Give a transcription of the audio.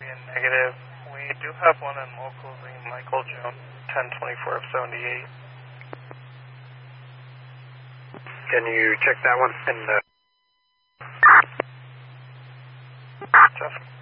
Negative. We do have one in locally, Michael Jones, 1024 of 78. Can you check that one? And Jeff?